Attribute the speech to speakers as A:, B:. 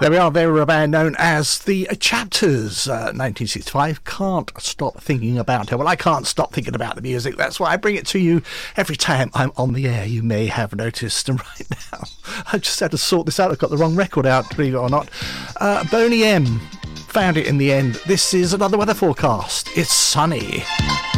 A: There we are. They were a band known as the Chapters. 1965. Can't stop thinking about her. Well, I can't stop thinking about the music. That's why I bring it to you every time I'm on the air. You may have noticed. And right now, I just had to sort this out. I've got the wrong record out, believe it or not. Boney M. Found it in the end. This is another weather forecast. It's sunny.